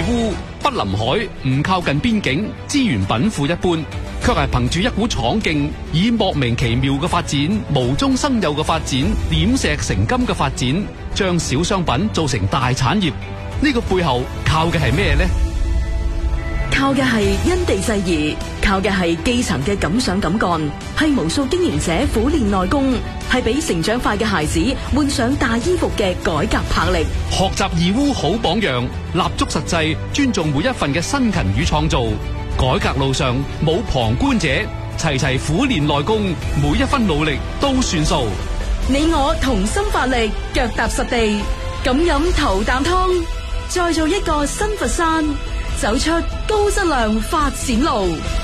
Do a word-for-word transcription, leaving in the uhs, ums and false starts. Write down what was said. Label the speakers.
Speaker 1: 烏，不臨海，唔靠近邊境，資源稟賦一般，卻係憑住一股闖勁，以莫名其妙嘅發展、無中生有嘅發展、點石成金嘅發展，將小商品做成大產業。呢個背後靠嘅係咩呢？
Speaker 2: 靠嘅係因地制宜，靠嘅係基層嘅敢想敢幹，係無數經營者苦練內功，係俾成長快嘅孩子換上大衣服嘅改革魄力。
Speaker 1: 學習義烏好榜樣，立足實際，尊重每一份嘅辛勤與創造。改革路上冇旁觀者，齊齊苦練內功，每一分努力都算數。
Speaker 2: 你我同心發力，腳踏實地，咁飲頭啖湯，再做一個新佛山，走出高質量發展路。